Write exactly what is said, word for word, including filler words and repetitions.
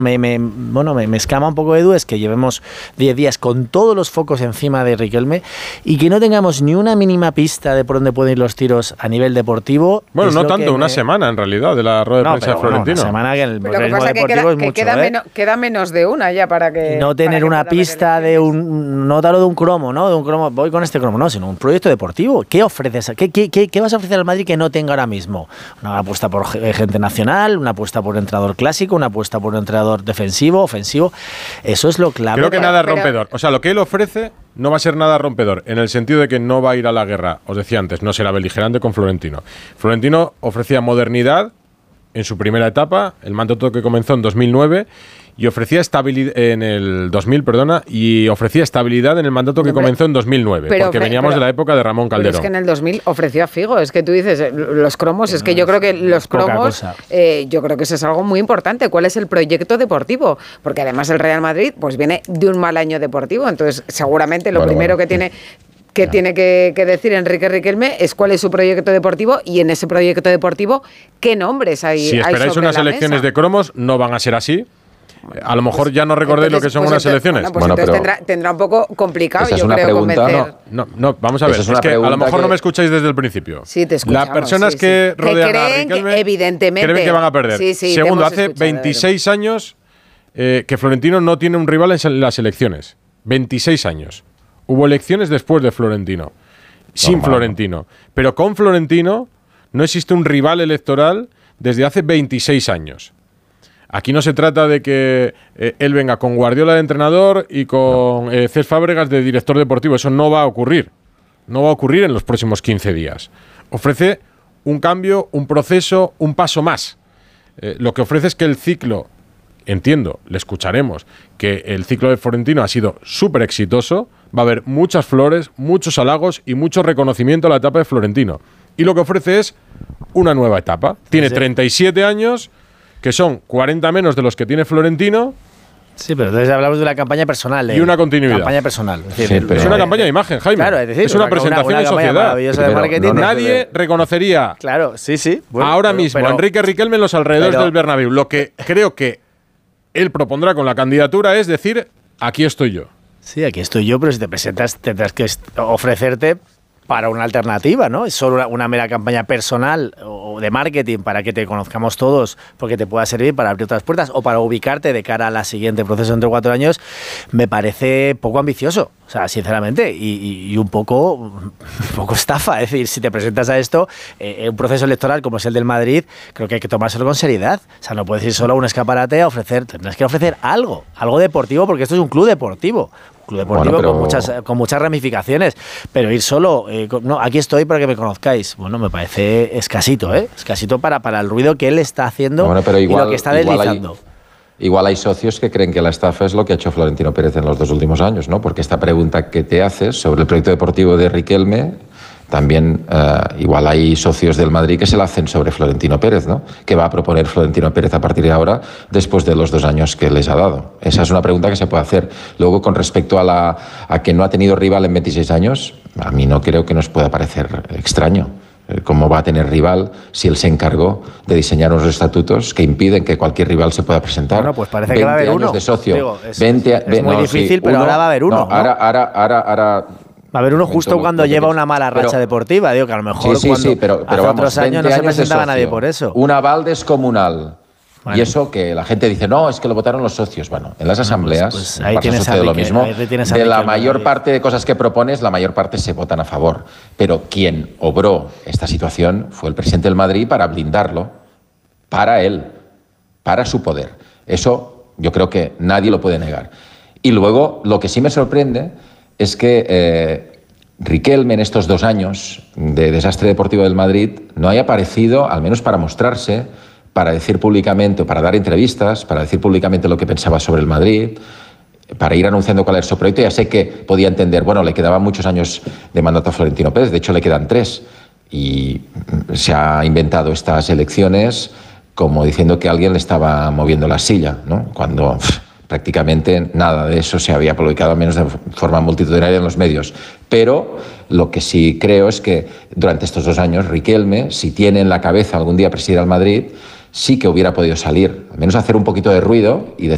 Me, me, bueno, me, me escama un poco, Edu, es que llevemos diez días con todos los focos encima de Riquelme y que no tengamos ni una mínima pista de por dónde pueden ir los tiros a nivel deportivo. Bueno, no tanto, una me... semana en realidad de la rueda de no, prensa de Florentino. Bueno, una semana que en el ritmo deportivo que queda, es mucho, que queda, ¿eh? menos, queda menos de una ya para que... Y no tener una pista de un... No darlo de un cromo, ¿no? De un cromo, voy con este cromo, no, sino un proyecto deportivo. ¿Qué ofreces? ¿Qué, qué, qué, qué vas a ofrecer al Madrid que no tenga ahora mismo? Una apuesta por gente nacional, una apuesta por un entrenador clásico, una apuesta por un entrenador defensivo, ofensivo. Eso es lo clave. Creo que nada rompedor. O sea, lo que él ofrece no va a ser nada rompedor, en el sentido de que no va a ir a la guerra. Os decía antes, no será beligerante con Florentino. Florentino ofrecía modernidad en su primera etapa, el mandato que comenzó en dos mil nueve, y ofrecía estabilidad en el dos mil, perdona, y ofrecía estabilidad en el mandato que Hombre, comenzó en dos mil nueve, porque veníamos pero, de la época de Ramón Calderón. Pero es que en el dos mil ofreció a Figo, es que tú dices, los cromos, es que yo creo que los cromos, eh, yo creo que eso es algo muy importante. ¿Cuál es el proyecto deportivo? Porque además el Real Madrid pues viene de un mal año deportivo, entonces seguramente lo bueno, primero bueno, que tiene... que ya. tiene que, que decir Enrique Riquelme es cuál es su proyecto deportivo y en ese proyecto deportivo qué nombres hay. Si esperáis hay sobre unas la elecciones mesa. de cromos, no van a ser así. A lo mejor pues, ya no recordéis entonces, lo que son pues unas entonces, elecciones. Bueno, pues bueno, entonces pero tendrá, tendrá un poco complicado, esa es yo una creo, pregunta, convencer. No, no, no, vamos a ver. Es, es que a lo mejor que... no me escucháis desde el principio. Sí, te escuchamos. Las personas sí, que sí. rodean que creen a Riquelme que, evidentemente, creen que van a perder. Sí, sí, Segundo, hace veintiséis años eh, que Florentino no tiene un rival en las elecciones. veintiséis años. Hubo elecciones después de Florentino. Sin Normal. Florentino. Pero con Florentino no existe un rival electoral desde hace veintiséis años. Aquí no se trata de que eh, él venga con Guardiola de entrenador y con eh, Cés Fábregas de director deportivo. Eso no va a ocurrir. No va a ocurrir en los próximos quince días. Ofrece un cambio, un proceso, un paso más. Eh, lo que ofrece es que el ciclo, entiendo, le escucharemos, que el ciclo de Florentino ha sido súper exitoso. Va a haber muchas flores, muchos halagos y mucho reconocimiento a la etapa de Florentino. Y lo que ofrece es una nueva etapa. Tiene sí. treinta y siete años... que son cuarenta menos de los que tiene Florentino. Sí, pero entonces hablamos de una campaña personal. Y una continuidad. Campaña personal. Es, decir, sí, pero, es una campaña de imagen, Jaime. Claro, es decir, es una, una presentación una, una en sociedad. De marketing. No, no, Nadie no, reconocería claro, sí, sí. Bueno, ahora pero, mismo pero, a Enrique Riquelme en los alrededores pero, del Bernabéu. Lo que creo que él propondrá con la candidatura es decir, aquí estoy yo. Sí, aquí estoy yo, pero si te presentas tendrás que ofrecerte para una alternativa, ¿no? Es solo una, una mera campaña personal o de marketing para que te conozcamos todos, porque te pueda servir para abrir otras puertas o para ubicarte de cara a la siguiente proceso entre cuatro años, me parece poco ambicioso, o sea, sinceramente, y, y, y un poco un poco estafa. Es decir, si te presentas a esto, eh, un proceso electoral como es el del Madrid, creo que hay que tomárselo con seriedad. O sea, no puedes ir solo a un escaparate a ofrecer, tendrás que ofrecer algo, algo deportivo, porque esto es un club deportivo. Club deportivo bueno, pero... con muchas con muchas ramificaciones, pero ir solo, eh, con, no, aquí estoy para que me conozcáis, bueno, me parece escasito, ¿eh? Escasito para, para el ruido que él está haciendo bueno, pero igual, y lo que está deslizando. Igual hay, igual hay socios que creen que la estafa es lo que ha hecho Florentino Pérez en los dos últimos años, ¿no? Porque esta pregunta que te haces sobre el proyecto deportivo de Riquelme, también uh, igual hay socios del Madrid que se la hacen sobre Florentino Pérez, ¿no? ¿Qué va a proponer Florentino Pérez a partir de ahora después de los dos años que les ha dado? Esa es una pregunta que se puede hacer. Luego, con respecto a, la, a que no ha tenido rival en veintiséis años, a mí no creo que nos pueda parecer extraño. ¿Cómo va a tener rival si él se encargó de diseñar unos estatutos que impiden que cualquier rival se pueda presentar? Bueno, pues parece que va a haber uno. veinte años de socio. Digo, es, veinte, es, es muy no, difícil, sí, pero uno, ahora va a haber uno. No, ¿no? Ahora, ahora, ahora, ahora va a haber uno justo cuando lleva una mala racha pero, deportiva. Digo que a lo mejor sí, sí, cuando sí, pero, pero hace vamos, otros años no se presentaba nadie por eso. Un aval descomunal. Bueno. Y eso que la gente dice, no, es que lo votaron los socios. Bueno, en las asambleas pues, pues ahí pasa tienes sucede lo mismo. De la mayor Madrid. parte de cosas que propones, la mayor parte se votan a favor. Pero quien obró esta situación fue el presidente del Madrid para blindarlo, para él, para su poder. Eso yo creo que nadie lo puede negar. Y luego, lo que sí me sorprende es que eh, Riquelme en estos dos años de desastre deportivo del Madrid no haya aparecido, al menos para mostrarse, para decir públicamente, para dar entrevistas, para decir públicamente lo que pensaba sobre el Madrid, para ir anunciando cuál era su proyecto. Ya sé que podía entender, bueno, le quedaban muchos años de mandato a Florentino Pérez, de hecho le quedan tres, y se ha inventado estas elecciones como diciendo que alguien le estaba moviendo la silla, ¿no? Cuando pff, prácticamente nada de eso se había publicado, al menos de forma multitudinaria en los medios. Pero lo que sí creo es que durante estos dos años Riquelme, si tiene en la cabeza algún día presidir al Madrid, sí que hubiera podido salir, al menos hacer un poquito de ruido y decir